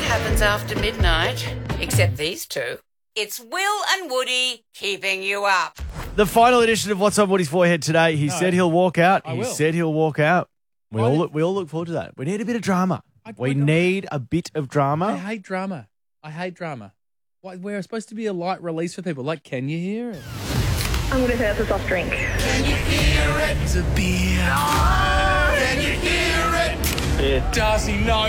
what happens after midnight, except these two. It's Will and Woody keeping you up. The final edition of What's on Woody's Forehead today. He said he'll walk out. I will. Said he'll walk out. We all look forward to that. We need a bit of drama. We need a bit of I drama. hate drama. We're supposed to be a light release for people. Like, can you hear it? I'm going to say that's a soft drink. Can you hear it? It's a beer. Can you hear it? Darcy, no.